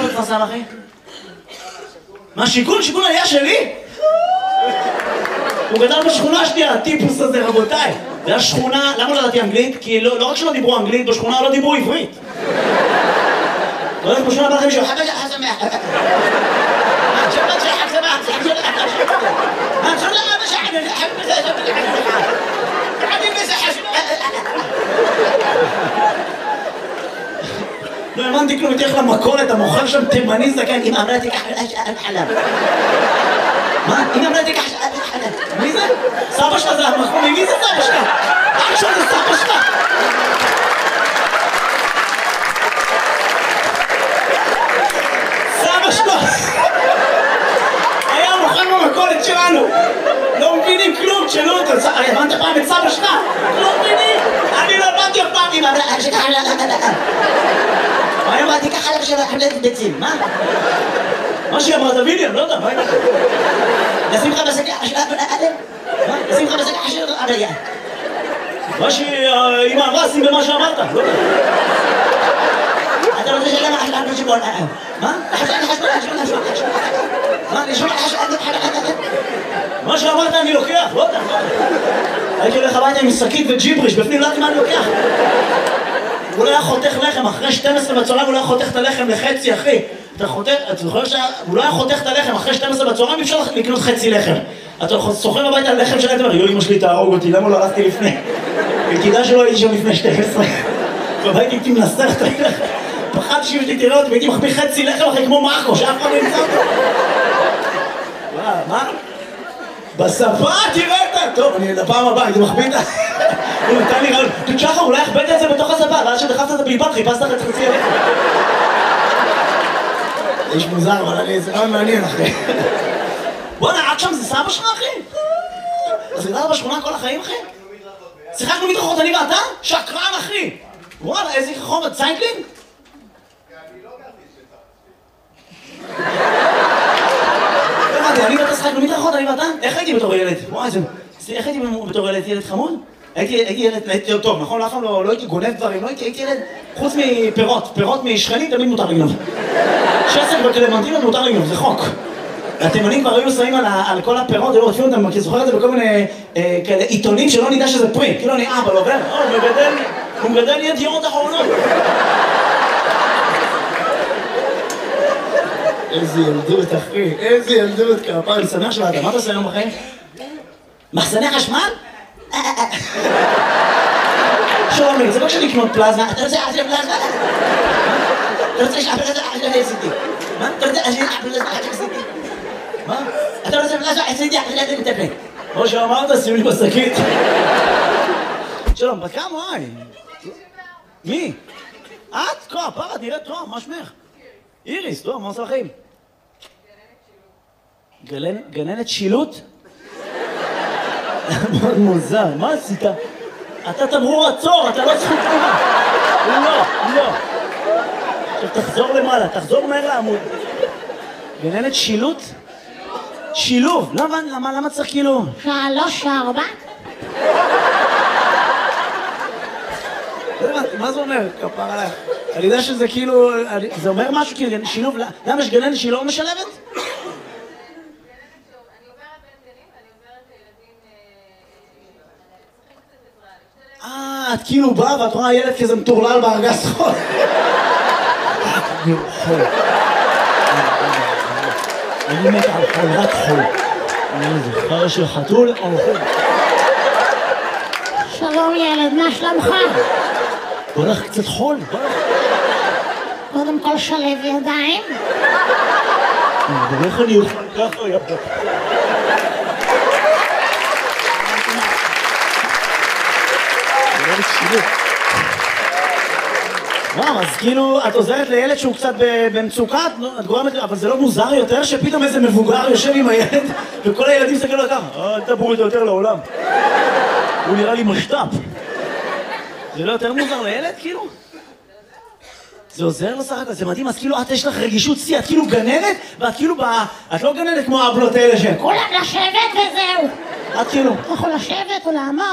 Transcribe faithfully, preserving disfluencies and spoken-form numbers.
בכפר סבא, אחי? מה, שיכון? שיכון היה שלי? הוא גדל בשכונה שלי, הטיפוס הזה, רבותיי. זה היה שכונה, למה לא ידעתי אנגלית? כי לא רק שלא דיברו אנגלית, בשכונה לא דיברו עברית. לא יודעת, בשכונה בא לכם מישהו, חבא שחק שמח. שבת שחק שמח, שחק שמח. שחק לא האמנתי כלום, תלך למכולת, המוכר שם תימני זקן, אמא אמרה תיקח חלב. מה? אמא אמרה תיקח חלב. מי זה? סבא שלך זה המחמומי, מי זה סבא שלך? אח שלך זה סבא שלך? סבא שלך היה מוכר במכולת שלנו. לא מבינים כלום, תשאלו אותו, הבנת פעם את סבא שלך? לא מבינים? אני לא הבנתי אף פעם, אמא אמרה תיקח חלב. מה אמרתי ככה לך של חלב ביצים, מה? מה שהיא אמרת ויליאם, לא יודע, מה אמרת? נשים לך בשקע של אדם? מה? נשים לך בשקע של אדם? מה שאמא אמרה, שים במה שאמרת, לא יודע. אתה רוצה שלמה אחלה אדם שבול אדם? מה? מה? לשמוע מה שאמרת אני לוקח, לא יודע. הייתי הולך הביתה עם שקית וג'יבריש, בפנים לא יודעת מה אני לוקח. הוא לא היה חותך לחם, אחרי שתים עשרה בצהריים הוא לא היה חותך את הלחם לחצי, אחי. אתה חותך, אתה זוכר שהוא לא היה חותך את הלחם, אחרי שתים עשרה בצהריים אי אפשר לקנות חצי לחם. אתה סוחר הביתה על לחם שלהם, יו, אמא שלי תהרוג אותי, למה לא הלכתי לפני? וכדאי שלא הייתי שם לפני שתים עשרה. והייתי הייתי מנסח את הלחם. פחדתי שאם שלי תראה אותי, והייתי מחביא חצי לחם אחרי כמו מרקו, שאף פעם לא ימצא אותו. מה? מה? בספה תראה אותה! טוב, אני לפעם הבאה, הייתי מחביא את ה... הוא נתן לי רעיון, תשחר, אולי הכבדת את זה בתוך הספה, ואז שדחפת את הבלבט, חיפשת לך את חצי הלחם. זה איש מוזר, אבל אני זה רעיון מעניין, אחי. בוא'נה, רק שם זה סבא שלך, אחי? אז גדלת בשכונה כל החיים, אחי? שיחקנו מדרכות, אני ואתה? שקרן, אחי! וואלה, איזה חומר, ציינקלינג? אני ואתה שיחקנו מדרכות, אני ואתה? איך הייתי בתור ילד? וואי, זה... איך הייתי בתור ילד? ילד חמוד? הייתי ילד, הייתי טוב, נכון? לאף פעם לא הייתי גונב דברים, לא הייתי ילד... חוץ מפירות, פירות משכנים תמיד מותר לגנוב. שסק בקלמנטינות מותר לגנוב, זה חוק. התימנים כבר היו שמים על כל הפירות, היו רודפים אותם, כי זוכר את זה בכל מיני כאלה עיתונים שלא נדע שזה פרי. כאילו אני אבא, לא עובר? הוא מגדל, הוא מגדל ידיעות אחרונות. איזה ילדות, אחי, איזה ילדות, כפר, אני שמח שבאת, מה אתה עושה היום בחיים? מחסני חשמל? שלומי, זה לא כשאני לקנות פלזמה, אתה רוצה לעשות פלזמה? אתה רוצה לשאול פלזמה? אני עשיתי. מה? אתה רוצה לשאול פלזמה? אני עשיתי. מה? אתה רוצה פלזמה? עשיתי, אני מטפל. כמו שאמרת, שימו לי בשקית. שלום, בת כמה? וואי. מי? את? כה, פרה, נראית טוב, מה שמך? איריס, טוב, מה עושה לכם? גננת שילוט? מאוד מוזר, מה עשית? אתה תמרור עצור, אתה לא זכות תמורה. לא, לא. עכשיו תחזור למעלה, תחזור מהר לעמוד. גננת שילוט? שילוב. למה, למה צריך כאילו? שלוש, ארבע. מה זה אומר? כפר עליי. אני יודע שזה כאילו, זה אומר משהו כאילו, שילוב, למה יש גננת שהיא לא משלבת? אה, את כאילו באה ואת רואה ילד כזה מטורלל בארגז חול. חול. אני מת על חול, רק חול. אני זוכר של חתול או חול. שלום ילד, מה שלומך? בוא נלך קצת חול, בוא נלך. קודם כל שלב ידיים. איך אני אוכל ככה, יפה. וואו, אז כאילו, את עוזרת לילד שהוא קצת במצוקה, את גורמת, אבל זה לא מוזר יותר שפתאום איזה מבוגר יושב עם הילד וכל הילדים מסתכלים לו ככה, אל תבואו איתו יותר לעולם. הוא נראה לי משת"פ. זה לא יותר מוזר לילד, כאילו? זה עוזר לו סך הכל, זה מדהים, אז כאילו את יש לך רגישות שיא, את כאילו גננת, ואת כאילו ב... את לא גננת כמו הבלות האלה ש... כולם לשבת וזהו. את כאילו... יכול לשבת או לעמוד.